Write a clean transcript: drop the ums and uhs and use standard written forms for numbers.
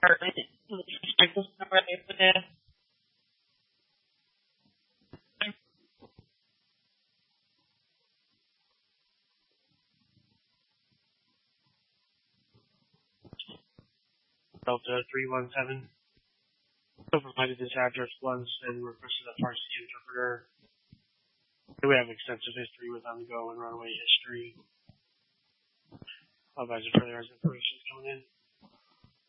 Delta 317. So provided this address once and requested a Farsi interpreter. We have extensive history with on-the-go and runaway history. I'll advise you further as information is coming in.